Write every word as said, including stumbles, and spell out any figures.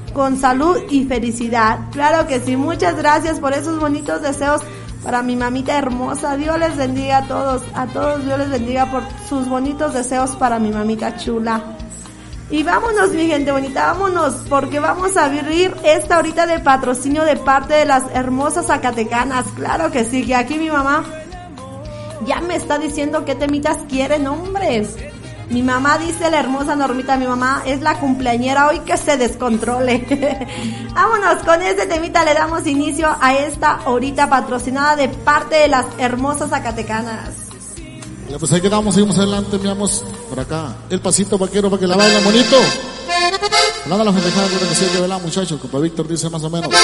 con salud y felicidad. Claro que sí, muchas gracias por esos bonitos deseos para mi mamita hermosa. Dios les bendiga a todos, a todos Dios les bendiga por sus bonitos deseos para mi mamita chula. Y vámonos, mi gente bonita, vámonos, porque vamos a abrir esta ahorita de patrocinio de parte de las hermosas zacatecanas. Claro que sí, que aquí mi mamá ya me está diciendo qué temitas quieren, hombres. Mi mamá dice, la hermosa Normita, mi mamá es la cumpleañera hoy, que se descontrole. Vámonos, con este temita le damos inicio a esta horita patrocinada de parte de las hermosas zacatecanas. Ya, pues ahí quedamos, seguimos adelante, miramos por acá. El pasito vaquero para que la bailen bonito. Nada, la pendejada que sí hay que velar, muchachos. Compa Víctor dice más o menos.